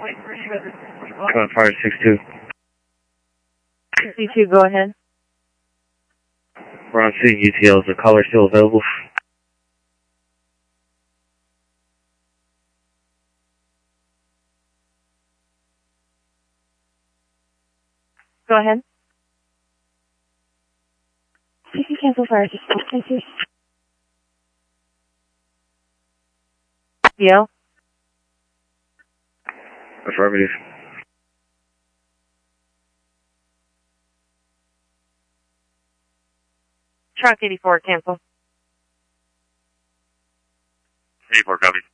Fire 6-2. 62, go ahead. We're on scene, UTL. Is the caller still available? Go ahead. You can cancel fire 6-2. Yeah. Affirmative. Truck 84, cancel. 84, copy.